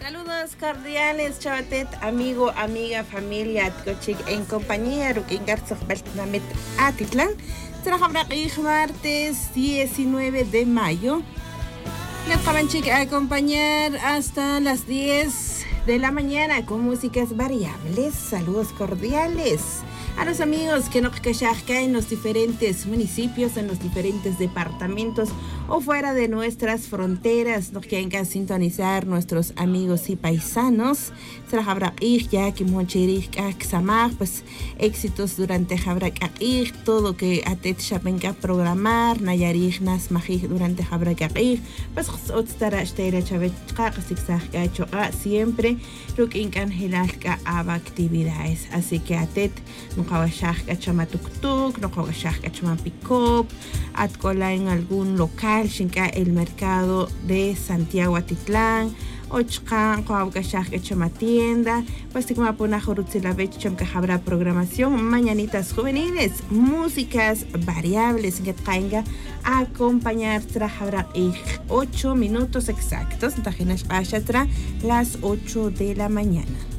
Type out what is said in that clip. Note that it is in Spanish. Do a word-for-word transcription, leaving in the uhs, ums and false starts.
Saludos cordiales, Chavatet, amigo, amiga, familia, Tkochik, en compañía, Rukingarzog, Beltnamet, Atitlán. Trabajamos martes diecinueve de mayo. Les acaban a acompañar hasta las diez de la mañana con músicas variables. Saludos cordiales a los amigos que nos quejan en los diferentes municipios, en los diferentes departamentos o fuera de nuestras fronteras. Nos quieren sintonizar nuestros amigos y paisanos. Ya que pues éxitos durante Jabraka'ir, todo que atet venga a programar, Nayarij nas majij durante Jabraka'ir, pues otstara estera chavet siempre rukin canjelalka aba actividades. Así que atet no kawashaj chama tuk-tuk, no kawashaj chama pick-up, atcola en algún local, shinka el mercado de Santiago Atitlán, Ochkan, Coabgashaj, Echama tienda, pues te como apona Jorutzila Becham que habrá programación, mañanitas juveniles, músicas variables que tenga acompañar tras habrá ocho minutos exactos, entonces las ocho de la mañana.